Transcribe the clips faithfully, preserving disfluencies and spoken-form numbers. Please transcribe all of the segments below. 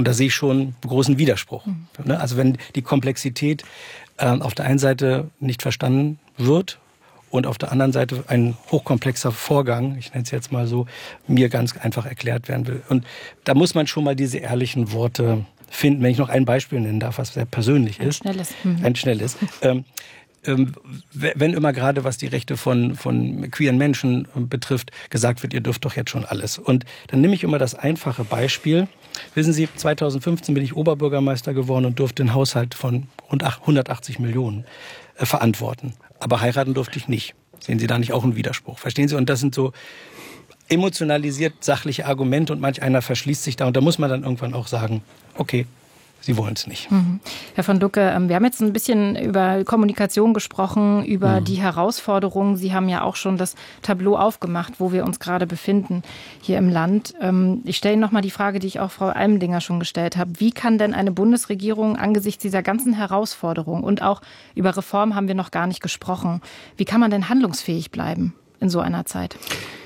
Und da sehe ich schon einen großen Widerspruch. Mhm. Also wenn die Komplexität äh, auf der einen Seite nicht verstanden wird und auf der anderen Seite ein hochkomplexer Vorgang, ich nenne es jetzt mal so, mir ganz einfach erklärt werden will. Und da muss man schon mal diese ehrlichen Worte finden. Wenn ich noch ein Beispiel nennen darf, was sehr persönlich ein ist. Schnelles. Mhm. Ein schnelles. Ähm, ähm, wenn immer gerade, was die Rechte von, von queeren Menschen betrifft, gesagt wird, ihr dürft doch jetzt schon alles. Und dann nehme ich immer das einfache Beispiel. Wissen Sie, zweitausendfünfzehn bin ich Oberbürgermeister geworden und durfte einen Haushalt von rund hundertachtzig Millionen äh, verantworten. Aber heiraten durfte ich nicht. Sehen Sie da nicht auch einen Widerspruch? Verstehen Sie? Und das sind so emotionalisiert sachliche Argumente und manch einer verschließt sich da. Und da muss man dann irgendwann auch sagen, okay, Sie wollen es nicht. Mhm. Herr von Lucke, wir haben jetzt ein bisschen über Kommunikation gesprochen, über mhm. die Herausforderungen. Sie haben ja auch schon das Tableau aufgemacht, wo wir uns gerade befinden hier im Land. Ich stelle Ihnen noch mal die Frage, die ich auch Frau Almendinger schon gestellt habe. Wie kann denn eine Bundesregierung angesichts dieser ganzen Herausforderungen und auch über Reform haben wir noch gar nicht gesprochen, wie kann man denn handlungsfähig bleiben in so einer Zeit?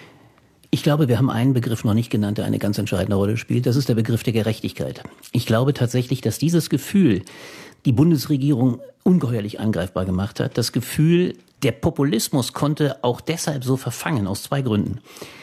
Ich glaube, wir haben einen Begriff noch nicht genannt, der eine ganz entscheidende Rolle spielt. Das ist der Begriff der Gerechtigkeit. Ich glaube tatsächlich, dass dieses Gefühl die Bundesregierung ungeheuerlich angreifbar gemacht hat. Das Gefühl, der Populismus konnte auch deshalb so verfangen, aus zwei Gründen.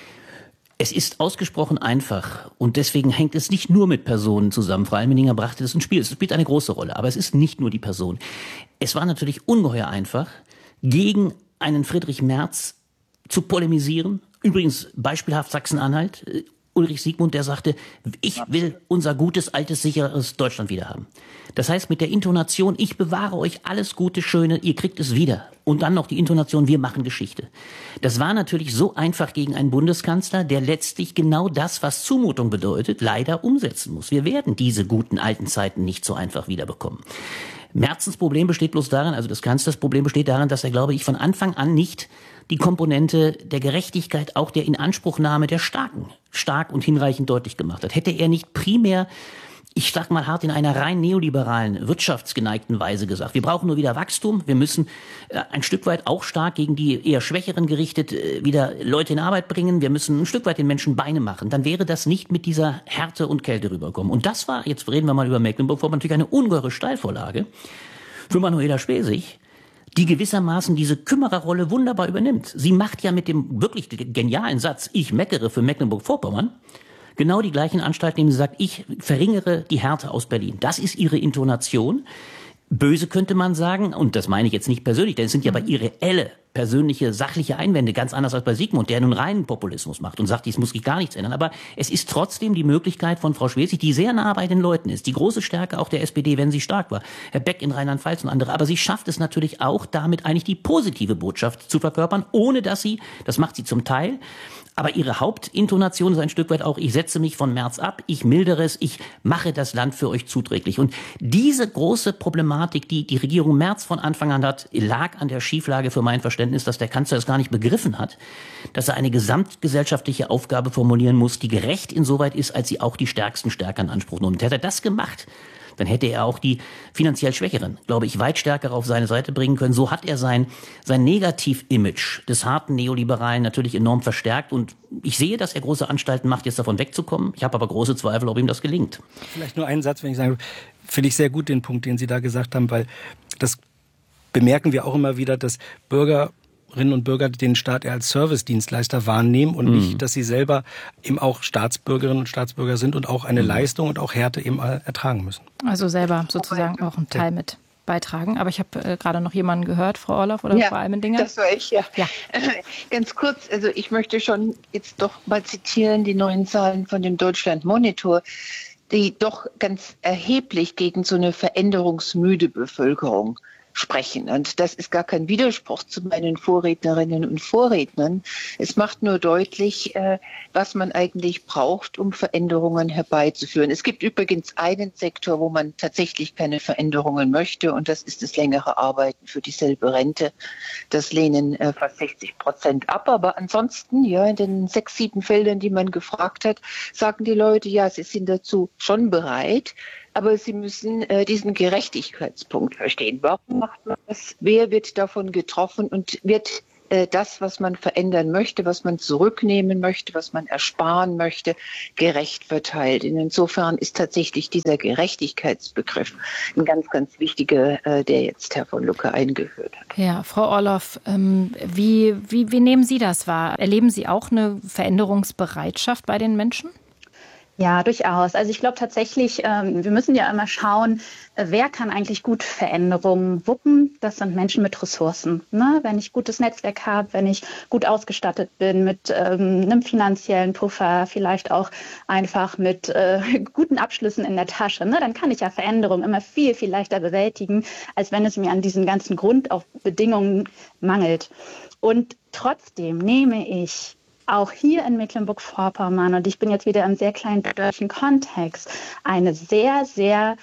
Es ist ausgesprochen einfach und deswegen hängt es nicht nur mit Personen zusammen. Frau Almendinger brachte das ins Spiel. Es spielt eine große Rolle, aber es ist nicht nur die Person. Es war natürlich ungeheuer einfach, gegen einen Friedrich Merz zu polemisieren. Übrigens beispielhaft Sachsen-Anhalt, Ulrich Siegmund, der sagte, ich will unser gutes, altes, sicheres Deutschland wieder haben. Das heißt mit der Intonation, ich bewahre euch alles Gute, Schöne, ihr kriegt es wieder. Und dann noch die Intonation, wir machen Geschichte. Das war natürlich so einfach gegen einen Bundeskanzler, der letztlich genau das, was Zumutung bedeutet, leider umsetzen muss. Wir werden diese guten alten Zeiten nicht so einfach wiederbekommen. Merzens Problem besteht bloß darin, also des Kanzlers Problem besteht darin, dass er, glaube ich, von Anfang an nicht die Komponente der Gerechtigkeit, auch der Inanspruchnahme der Starken, stark und hinreichend deutlich gemacht hat. Hätte er nicht primär, ich sag mal hart, in einer rein neoliberalen, wirtschaftsgeneigten Weise gesagt, wir brauchen nur wieder Wachstum, wir müssen ein Stück weit auch stark gegen die eher Schwächeren gerichtet wieder Leute in Arbeit bringen, wir müssen ein Stück weit den Menschen Beine machen, dann wäre das nicht mit dieser Härte und Kälte rüberkommen. Und das war, jetzt reden wir mal über Mecklenburg-Vorpommern, natürlich eine ungeheure Steilvorlage für Manuela Schwesig, die gewissermaßen diese Kümmererrolle wunderbar übernimmt. Sie macht ja mit dem wirklich genialen Satz, ich meckere für Mecklenburg-Vorpommern, genau die gleichen Anstalten, indem sie sagt, ich verringere die Härte aus Berlin. Das ist ihre Intonation. Böse könnte man sagen, und das meine ich jetzt nicht persönlich, denn es sind ja bei ihr reelle, persönliche, sachliche Einwände, ganz anders als bei Siegmund, der nun reinen Populismus macht und sagt, dies muss sich gar nichts ändern. Aber es ist trotzdem die Möglichkeit von Frau Schwesig, die sehr nah bei den Leuten ist, die große Stärke auch der S P D, wenn sie stark war, Herr Beck in Rheinland-Pfalz und andere, aber sie schafft es natürlich auch, damit eigentlich die positive Botschaft zu verkörpern, ohne dass sie, das macht sie zum Teil, aber ihre Hauptintonation ist ein Stück weit auch, ich setze mich von Merz ab, ich mildere es, ich mache das Land für euch zuträglich. Und diese große Problematik, die die Regierung Merz von Anfang an hat, lag an der Schieflage für mein Verständnis, dass der Kanzler es gar nicht begriffen hat, dass er eine gesamtgesellschaftliche Aufgabe formulieren muss, die gerecht insoweit ist, als sie auch die Stärksten stärker in Anspruch nimmt. Hätte er das gemacht, dann hätte er auch die finanziell Schwächeren, glaube ich, weit stärker auf seine Seite bringen können. So hat er sein, sein Negativ-Image des harten Neoliberalen natürlich enorm verstärkt. Und ich sehe, dass er große Anstalten macht, jetzt davon wegzukommen. Ich habe aber große Zweifel, ob ihm das gelingt. Vielleicht nur einen Satz, wenn ich sage, finde ich sehr gut den Punkt, den Sie da gesagt haben, weil das bemerken wir auch immer wieder, dass Bürger und Bürger den Staat eher als Servicedienstleister wahrnehmen und mhm. nicht, dass sie selber eben auch Staatsbürgerinnen und Staatsbürger sind und auch eine mhm. Leistung und auch Härte eben ertragen müssen. Also selber sozusagen auch einen Teil mit beitragen. Aber ich habe äh, gerade noch jemanden gehört, Frau Orloff oder ja, Frau Almendinger. Das war ich, ja. ja. Ganz kurz, also ich möchte schon jetzt doch mal zitieren die neuen Zahlen von dem Deutschland Monitor, die doch ganz erheblich gegen so eine veränderungsmüde Bevölkerung sprechen. Und das ist gar kein Widerspruch zu meinen Vorrednerinnen und Vorrednern. Es macht nur deutlich, was man eigentlich braucht, um Veränderungen herbeizuführen. Es gibt übrigens einen Sektor, wo man tatsächlich keine Veränderungen möchte, und das ist das längere Arbeiten für dieselbe Rente. Das lehnen fast sechzig Prozent ab. Aber ansonsten, ja, in den sechs, sieben Feldern, die man gefragt hat, sagen die Leute, ja, sie sind dazu schon bereit. Aber sie müssen äh, diesen Gerechtigkeitspunkt verstehen. Warum macht man das? Wer wird davon getroffen und wird das, was man verändern möchte, was man zurücknehmen möchte, was man ersparen möchte, gerecht verteilt. Insofern ist tatsächlich dieser Gerechtigkeitsbegriff ein ganz, ganz wichtiger, der jetzt Herr von Lucke eingeführt hat. Ja, Frau Orloff, wie, wie, wie nehmen Sie das wahr? Erleben Sie auch eine Veränderungsbereitschaft bei den Menschen? Ja, durchaus. Also ich glaube tatsächlich, ähm, wir müssen ja immer schauen, äh, wer kann eigentlich gut Veränderungen wuppen. Das sind Menschen mit Ressourcen. Ne? Wenn ich gutes Netzwerk habe, wenn ich gut ausgestattet bin mit ähm, einem finanziellen Puffer, vielleicht auch einfach mit äh, guten Abschlüssen in der Tasche, ne? Dann kann ich ja Veränderungen immer viel, viel leichter bewältigen, als wenn es mir an diesen ganzen Grundbedingungen mangelt. Und trotzdem nehme ich auch hier in Mecklenburg-Vorpommern, und ich bin jetzt wieder im sehr kleinen bürgerlichen Kontext, eine sehr, sehr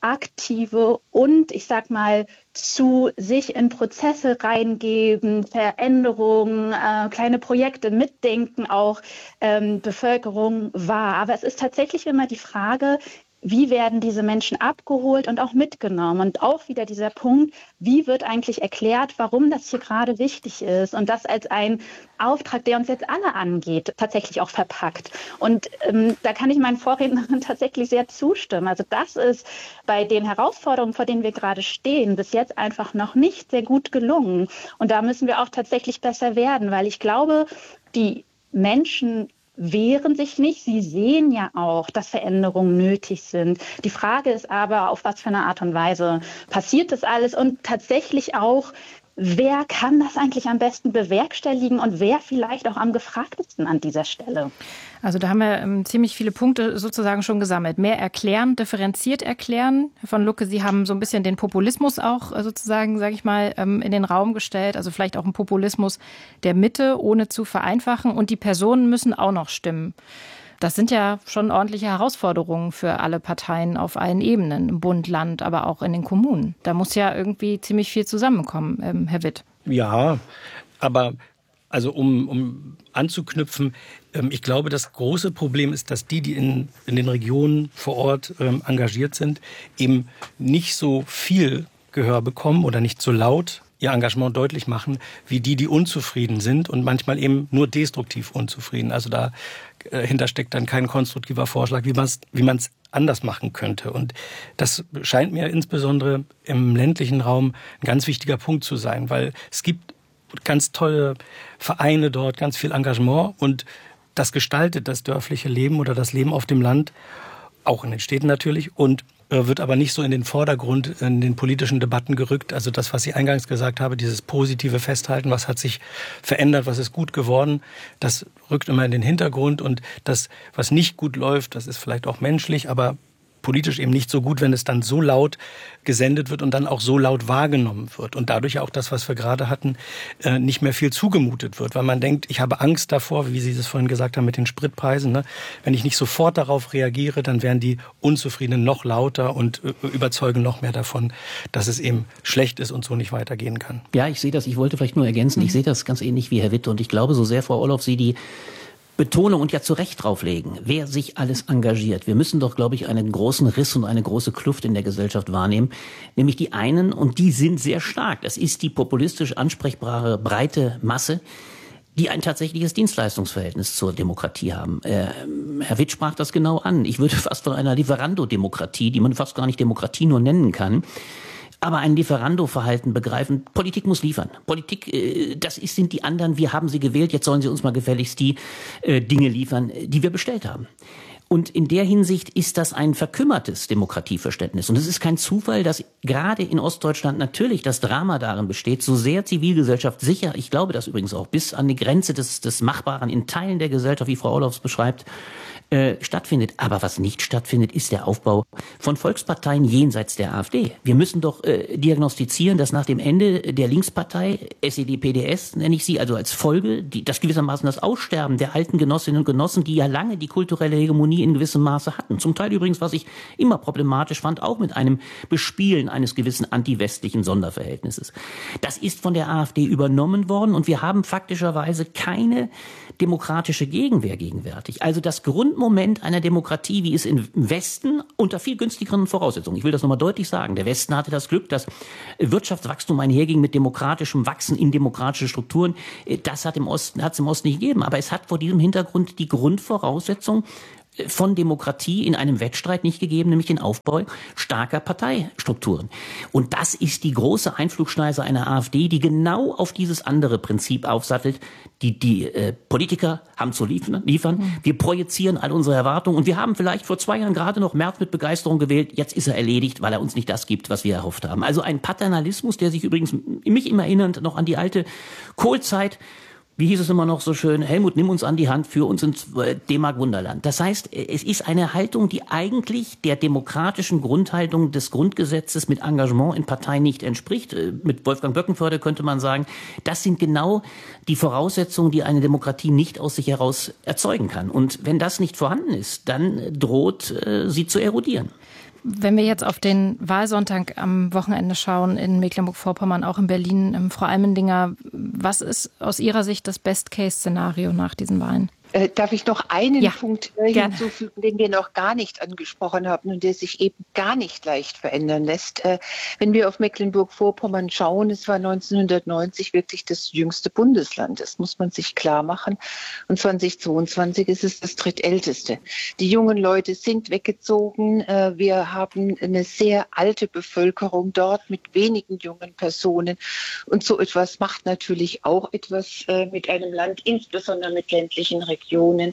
aktive und, ich sag mal, zu sich in Prozesse reingeben, Veränderungen, äh, kleine Projekte mitdenken, auch ähm, Bevölkerung wahr. Aber es ist tatsächlich immer die Frage, wie werden diese Menschen abgeholt und auch mitgenommen? Und auch wieder dieser Punkt, wie wird eigentlich erklärt, warum das hier gerade wichtig ist? Und das als ein Auftrag, der uns jetzt alle angeht, tatsächlich auch verpackt. Und ähm, da kann ich meinen Vorrednern tatsächlich sehr zustimmen. Also das ist bei den Herausforderungen, vor denen wir gerade stehen, bis jetzt einfach noch nicht sehr gut gelungen. Und da müssen wir auch tatsächlich besser werden, weil ich glaube, die Menschen wehren sich nicht. Sie sehen ja auch, dass Veränderungen nötig sind. Die Frage ist aber, auf was für eine Art und Weise passiert das alles und tatsächlich auch, wer kann das eigentlich am besten bewerkstelligen und wer vielleicht auch am gefragtesten an dieser Stelle? Also da haben wir ähm, ziemlich viele Punkte sozusagen schon gesammelt. Mehr erklären, differenziert erklären. Herr von Lucke, Sie haben so ein bisschen den Populismus auch äh, sozusagen, sage ich mal, ähm, in den Raum gestellt. Also vielleicht auch ein Populismus der Mitte, ohne zu vereinfachen. Und die Personen müssen auch noch stimmen. Das sind ja schon ordentliche Herausforderungen für alle Parteien auf allen Ebenen, im Bund, Land, aber auch in den Kommunen. Da muss ja irgendwie ziemlich viel zusammenkommen, ähm, Herr Witt. Ja, aber also um, um anzuknüpfen, ähm, ich glaube, das große Problem ist, dass die, die in, in den Regionen vor Ort ähm, engagiert sind, eben nicht so viel Gehör bekommen oder nicht so laut ihr Engagement deutlich machen, wie die, die unzufrieden sind und manchmal eben nur destruktiv unzufrieden. Also da äh, hinter steckt dann kein konstruktiver Vorschlag, wie man es wie man es anders machen könnte. Und das scheint mir insbesondere im ländlichen Raum ein ganz wichtiger Punkt zu sein, weil es gibt ganz tolle Vereine dort, ganz viel Engagement und das gestaltet das dörfliche Leben oder das Leben auf dem Land, auch in den Städten natürlich, und wird aber nicht so in den Vordergrund in den politischen Debatten gerückt. Also das, was ich eingangs gesagt habe, dieses positive Festhalten, was hat sich verändert, was ist gut geworden, das rückt immer in den Hintergrund. Und das, was nicht gut läuft, das ist vielleicht auch menschlich, aber politisch eben nicht so gut, wenn es dann so laut gesendet wird und dann auch so laut wahrgenommen wird. Und dadurch auch das, was wir gerade hatten, nicht mehr viel zugemutet wird. Weil man denkt, ich habe Angst davor, wie Sie es vorhin gesagt haben mit den Spritpreisen. Ne? Wenn ich nicht sofort darauf reagiere, dann werden die Unzufriedenen noch lauter und überzeugen noch mehr davon, dass es eben schlecht ist und so nicht weitergehen kann. Ja, ich sehe das. Ich wollte vielleicht nur ergänzen. Ich sehe das ganz ähnlich wie Herr Witt. Und ich glaube, so sehr, Frau Orloff, Sie die Betonung und ja zu Recht drauflegen, wer sich alles engagiert. Wir müssen doch, glaube ich, einen großen Riss und eine große Kluft in der Gesellschaft wahrnehmen. Nämlich die einen, und die sind sehr stark. Das ist die populistisch ansprechbare breite Masse, die ein tatsächliches Dienstleistungsverhältnis zur Demokratie haben. Äh, Herr Witt sprach das genau an. Ich würde fast von einer Lieferando-Demokratie, die man fast gar nicht Demokratie nur nennen kann, aber ein Lieferando-Verhalten begreifen. Politik muss liefern. Politik, äh, das ist, sind die anderen, wir haben sie gewählt, jetzt sollen sie uns mal gefälligst die äh, Dinge liefern, die wir bestellt haben. Und in der Hinsicht ist das ein verkümmertes Demokratieverständnis. Und es ist kein Zufall, dass gerade in Ostdeutschland natürlich das Drama darin besteht, so sehr Zivilgesellschaft sicher, ich glaube das übrigens auch, bis an die Grenze des, des Machbaren in Teilen der Gesellschaft, wie Frau Orloff beschreibt, äh, stattfindet. Aber was nicht stattfindet, ist der Aufbau von Volksparteien jenseits der AfD. Wir müssen doch äh, diagnostizieren, dass nach dem Ende der Linkspartei, S E D P D S nenne ich sie, also als Folge, die, das gewissermaßen das Aussterben der alten Genossinnen und Genossen, die ja lange die kulturelle Hegemonie in gewissem Maße hatten. Zum Teil übrigens, was ich immer problematisch fand, auch mit einem Bespielen eines gewissen antiwestlichen Sonderverhältnisses. Das ist von der AfD übernommen worden und wir haben faktischerweise keine demokratische Gegenwehr gegenwärtig. Also das Grund Grundmoment einer Demokratie, wie es im Westen unter viel günstigeren Voraussetzungen, ich will das nochmal deutlich sagen, der Westen hatte das Glück, dass Wirtschaftswachstum einherging mit demokratischem Wachsen in demokratische Strukturen. Das hat im Osten, hat es im Osten nicht gegeben. Aber es hat vor diesem Hintergrund die Grundvoraussetzung von Demokratie in einem Wettstreit nicht gegeben, nämlich den Aufbau starker Parteistrukturen. Und das ist die große Einflugschneise einer AfD, die genau auf dieses andere Prinzip aufsattelt. Die, die äh, Politiker haben zu liefern, liefern. Mhm. Wir projizieren all unsere Erwartungen. Und wir haben vielleicht vor zwei Jahren gerade noch Merz mit Begeisterung gewählt. Jetzt ist er erledigt, weil er uns nicht das gibt, was wir erhofft haben. Also ein Paternalismus, der sich übrigens, mich immer erinnernd, noch an die alte Kohl-Zeit. Wie hieß es immer noch so schön? Helmut, nimm uns an die Hand, führ uns ins D-Mark-Wunderland. Das heißt, es ist eine Haltung, die eigentlich der demokratischen Grundhaltung des Grundgesetzes mit Engagement in Parteien nicht entspricht. Mit Wolfgang Böckenförde könnte man sagen, das sind genau die Voraussetzungen, die eine Demokratie nicht aus sich heraus erzeugen kann. Und wenn das nicht vorhanden ist, dann droht äh, sie zu erodieren. Wenn wir jetzt auf den Wahlsonntag am Wochenende schauen, in Mecklenburg-Vorpommern, auch in Berlin, Frau Almendinger, was ist aus Ihrer Sicht das Best-Case-Szenario nach diesen Wahlen? Äh, darf ich noch einen ja, Punkt äh, hinzufügen, den wir noch gar nicht angesprochen haben und der sich eben gar nicht leicht verändern lässt? Äh, wenn wir auf Mecklenburg-Vorpommern schauen, es war neunzehnhundertneunzig wirklich das jüngste Bundesland. Das muss man sich klar machen. Und zweitausendzweiundzwanzig ist es das drittälteste. Die jungen Leute sind weggezogen. Äh, wir haben eine sehr alte Bevölkerung dort mit wenigen jungen Personen. Und so etwas macht natürlich auch etwas äh, mit einem Land, insbesondere mit ländlichen Regionen.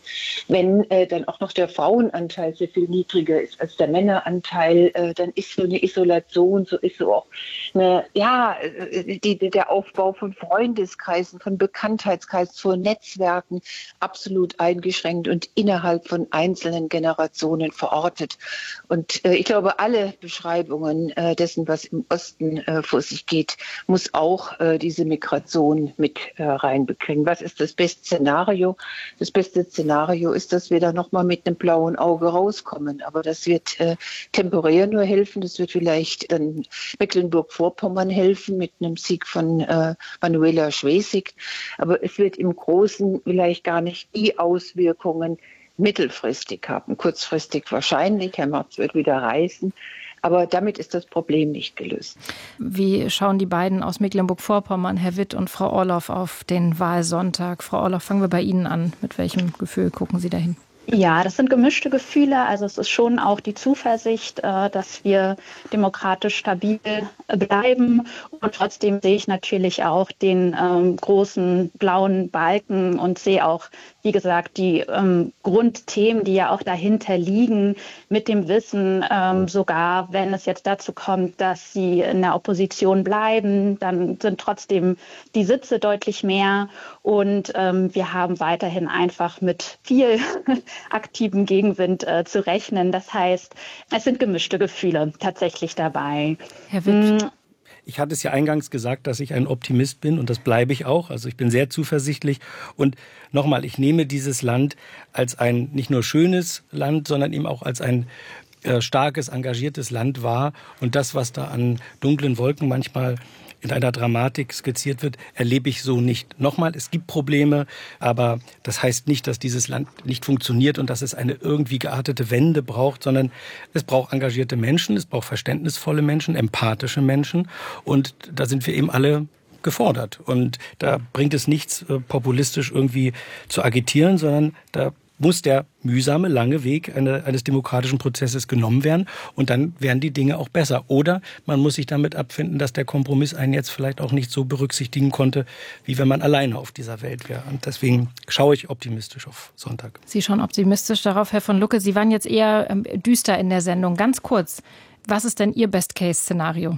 Wenn äh, dann auch noch der Frauenanteil sehr viel niedriger ist als der Männeranteil, äh, dann ist so eine Isolation, so ist so auch eine, ja, die, der Aufbau von Freundeskreisen, von Bekanntheitskreisen, von Netzwerken absolut eingeschränkt und innerhalb von einzelnen Generationen verortet. Und äh, ich glaube, alle Beschreibungen äh, dessen, was im Osten äh, vor sich geht, muss auch äh, diese Migration mit äh, reinbekriegen. Was ist das beste Szenario? Das beste Szenario ist, dass wir da nochmal mit einem blauen Auge rauskommen. Aber das wird äh, temporär nur helfen. Das wird vielleicht dann Mecklenburg-Vorpommern helfen mit einem Sieg von äh, Manuela Schwesig. Aber es wird im Großen vielleicht gar nicht die Auswirkungen mittelfristig haben. Kurzfristig wahrscheinlich. Herr Merz wird wieder reisen. Aber damit ist das Problem nicht gelöst. Wie schauen die beiden aus Mecklenburg-Vorpommern, Herr Witt und Frau Orloff, auf den Wahlsonntag? Frau Orloff, fangen wir bei Ihnen an. Mit welchem Gefühl gucken Sie dahin? Ja, das sind gemischte Gefühle. Also es ist schon auch die Zuversicht, dass wir demokratisch stabil bleiben. Und trotzdem sehe ich natürlich auch den ähm, großen blauen Balken und sehe auch, wie gesagt, die ähm, Grundthemen, die ja auch dahinter liegen, mit dem Wissen, ähm, sogar wenn es jetzt dazu kommt, dass sie in der Opposition bleiben, dann sind trotzdem die Sitze deutlich mehr. Und ähm, wir haben weiterhin einfach mit viel aktiven Gegenwind äh, zu rechnen. Das heißt, es sind gemischte Gefühle tatsächlich dabei. Herr Witt. Ich hatte es ja eingangs gesagt, dass ich ein Optimist bin und das bleibe ich auch. Also ich bin sehr zuversichtlich und nochmal, ich nehme dieses Land als ein nicht nur schönes Land, sondern eben auch als ein äh, starkes, engagiertes Land wahr. Und das, was da an dunklen Wolken manchmal in einer Dramatik skizziert wird, erlebe ich so nicht. Nochmal, es gibt Probleme, aber das heißt nicht, dass dieses Land nicht funktioniert und dass es eine irgendwie geartete Wende braucht, sondern es braucht engagierte Menschen, es braucht verständnisvolle Menschen, empathische Menschen und da sind wir eben alle gefordert. Und da bringt es nichts, populistisch irgendwie zu agitieren, sondern da muss der mühsame, lange Weg eine, eines demokratischen Prozesses genommen werden und dann werden die Dinge auch besser. Oder man muss sich damit abfinden, dass der Kompromiss einen jetzt vielleicht auch nicht so berücksichtigen konnte, wie wenn man alleine auf dieser Welt wäre. Und deswegen schaue ich optimistisch auf Sonntag. Sie schauen optimistisch darauf, Herr von Lucke. Sie waren jetzt eher ähm, düster in der Sendung. Ganz kurz, was ist denn Ihr Best-Case-Szenario?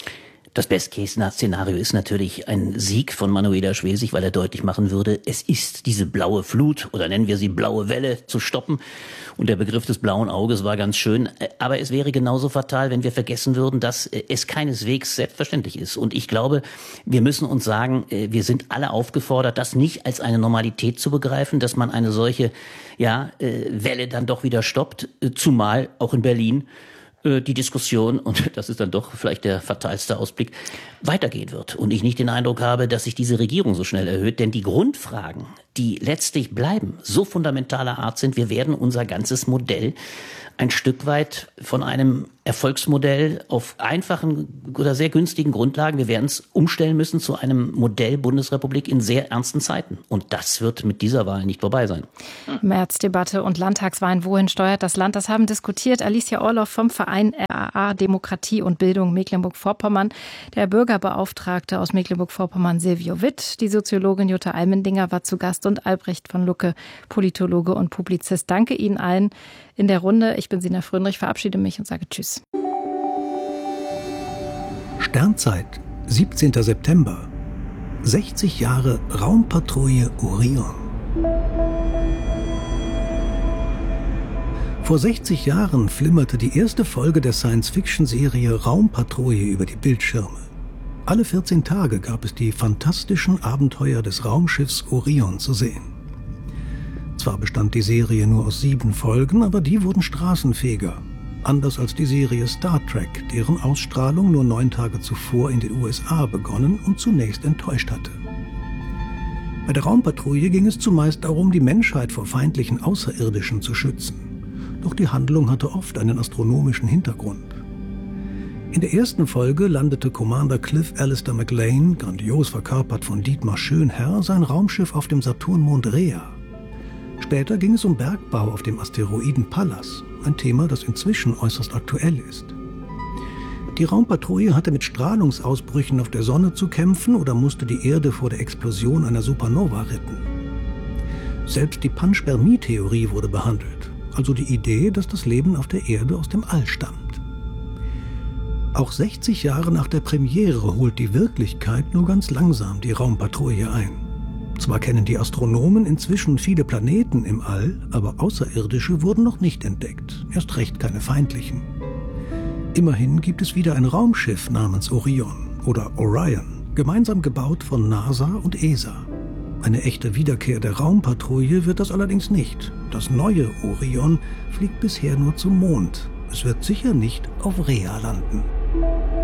Das Best-Case-Szenario ist natürlich ein Sieg von Manuela Schwesig, weil er deutlich machen würde, es ist diese blaue Flut oder nennen wir sie blaue Welle zu stoppen. Und der Begriff des blauen Auges war ganz schön. Aber es wäre genauso fatal, wenn wir vergessen würden, dass es keineswegs selbstverständlich ist. Und ich glaube, wir müssen uns sagen, wir sind alle aufgefordert, das nicht als eine Normalität zu begreifen, dass man eine solche ja, Welle dann doch wieder stoppt, zumal auch in Berlin die Diskussion, und das ist dann doch vielleicht der fatalste Ausblick, weitergehen wird. Und ich nicht den Eindruck habe, dass sich diese Regierung so schnell erhöht. Denn die Grundfragen die letztlich bleiben, so fundamentaler Art sind, wir werden unser ganzes Modell ein Stück weit von einem Erfolgsmodell auf einfachen oder sehr günstigen Grundlagen, wir werden es umstellen müssen zu einem Modell Bundesrepublik in sehr ernsten Zeiten. Und das wird mit dieser Wahl nicht vorbei sein. Märzdebatte und Landtagswahlen, wohin steuert das Land? Das haben diskutiert Alicia Orloff vom Verein R A A Demokratie und Bildung Mecklenburg-Vorpommern, der Bürgerbeauftragte aus Mecklenburg-Vorpommern Silvio Witt, die Soziologin Jutta Almendinger war zu Gast und Albrecht von Lucke, Politologe und Publizist. Danke Ihnen allen in der Runde. Ich bin Sina Fröndrich, verabschiede mich und sage Tschüss. Sternzeit, siebzehnter September. sechzig Jahre Raumpatrouille Orion. Vor sechzig Jahren flimmerte die erste Folge der Science-Fiction-Serie Raumpatrouille über die Bildschirme. Alle vierzehn Tage gab es die fantastischen Abenteuer des Raumschiffs Orion zu sehen. Zwar bestand die Serie nur aus sieben Folgen, aber die wurden straßenfähiger. Anders als die Serie Star Trek, deren Ausstrahlung nur neun Tage zuvor in den U S A begonnen und zunächst enttäuscht hatte. Bei der Raumpatrouille ging es zumeist darum, die Menschheit vor feindlichen Außerirdischen zu schützen. Doch die Handlung hatte oft einen astronomischen Hintergrund. In der ersten Folge landete Commander Cliff Alistair McLean, grandios verkörpert von Dietmar Schönherr, sein Raumschiff auf dem Saturnmond Rhea. Später ging es um Bergbau auf dem Asteroiden Pallas, ein Thema, das inzwischen äußerst aktuell ist. Die Raumpatrouille hatte mit Strahlungsausbrüchen auf der Sonne zu kämpfen oder musste die Erde vor der Explosion einer Supernova retten. Selbst die Panspermie-Theorie wurde behandelt, also die Idee, dass das Leben auf der Erde aus dem All stammt. Auch sechzig Jahre nach der Premiere holt die Wirklichkeit nur ganz langsam die Raumpatrouille ein. Zwar kennen die Astronomen inzwischen viele Planeten im All, aber Außerirdische wurden noch nicht entdeckt, erst recht keine feindlichen. Immerhin gibt es wieder ein Raumschiff namens Orion oder Orion, gemeinsam gebaut von NASA und E S A. Eine echte Wiederkehr der Raumpatrouille wird das allerdings nicht. Das neue Orion fliegt bisher nur zum Mond. Es wird sicher nicht auf Rhea landen.